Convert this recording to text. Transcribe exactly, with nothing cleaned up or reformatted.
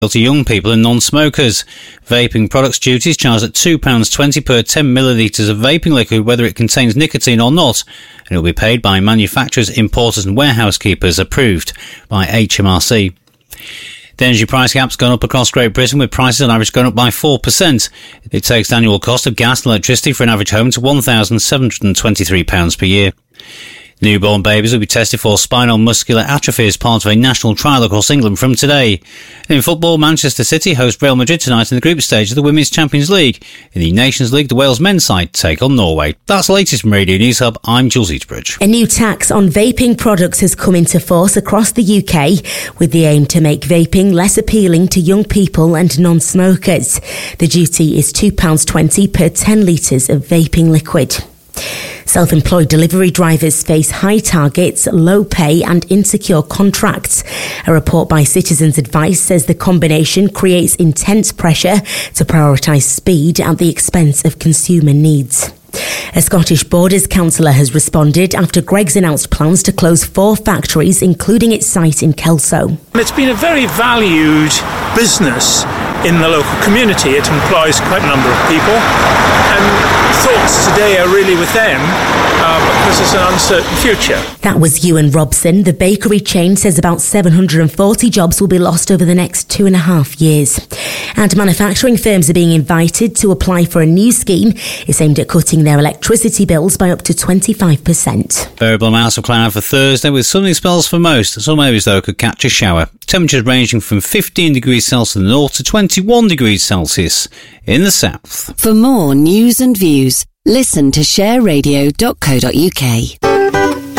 to young people and non-smokers. Vaping products duties charged at two pounds twenty per ten millilitres of vaping liquid, whether it contains nicotine or not, and it will be paid by manufacturers, importers and warehouse keepers, approved by H M R C. The energy price gap's gone up across Great Britain, with prices on average going up by four percent. It takes the annual cost of gas and electricity for an average home to one thousand seven hundred twenty-three pounds per year. Newborn babies will be tested for spinal muscular atrophy as part of a national trial across England from today. And in football, Manchester City host Real Madrid tonight in the group stage of the Women's Champions League. In the Nations League, the Wales men's side take on Norway. That's the latest from Radio News Hub. I'm Jules Eatbridge. A new tax on vaping products has come into force across the U K with the aim to make vaping less appealing to young people and non-smokers. The duty is two pounds twenty per ten litres of vaping liquid. Self-employed delivery drivers face high targets, low pay and insecure contracts. A report by Citizens Advice says the combination creates intense pressure to prioritise speed at the expense of consumer needs. A Scottish Borders councillor has responded after Greggs announced plans to close four factories, including its site in Kelso. It's been a very valued business in the local community. It employs quite a number of people, and thoughts today are really with them uh, because it's an uncertain future. That was Ewan Robson. The bakery chain says about seven hundred forty jobs will be lost over the next two and a half years. And manufacturing firms are being invited to apply for a new scheme. It's aimed at cutting their electricity bills by up to twenty-five percent. Variable amounts of cloud for Thursday with sunny spells for most. Some areas, though, could catch a shower. Temperatures ranging from fifteen degrees Celsius in the north to twenty-one degrees Celsius in the south. For more news and views, listen to share radio dot co dot uk.